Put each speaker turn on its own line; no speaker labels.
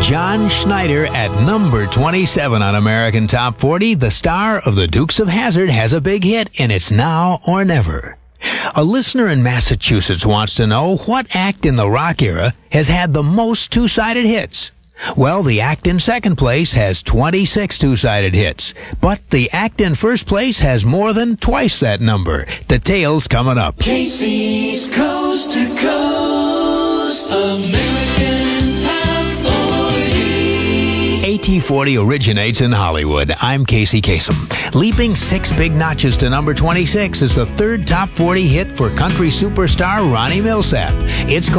John Schneider at number 27 on American Top 40. The star of the Dukes of Hazzard has a big hit, and it's Now or Never. A listener in Massachusetts wants to know what act in the rock era has had the most two-sided hits. Well, the act in second place has 26 two-sided hits, but the act in first place has more than twice that number. Details coming up.
Casey's Coast to Coast American Top 40.
AT40 originates in Hollywood. I'm Casey Kasem. Leaping 6 big notches to number 26 is the third top 40 hit for country superstar Ronnie Milsap. It's